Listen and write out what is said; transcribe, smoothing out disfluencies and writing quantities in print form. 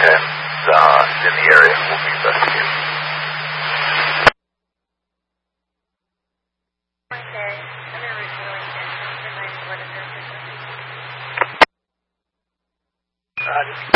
is in the area will be investigated. Roger.